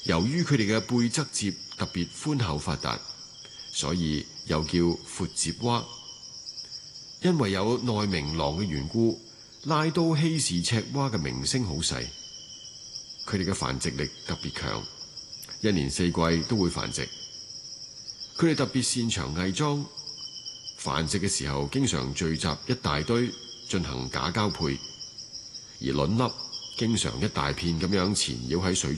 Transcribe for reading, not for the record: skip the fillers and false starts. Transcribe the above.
由於佢哋嘅背側節特別寬厚發達，所以又叫闊節蛙。因為有內鳴囊嘅緣故，拉都希氏赤蛙嘅鳴聲好細。佢哋嘅繁殖力特別強，一年四季都會繁殖。佢哋特別擅長偽裝，繁殖嘅時候經常聚集一大堆進行假交配，而卵粒經常一大片咁樣纏繞喺水中。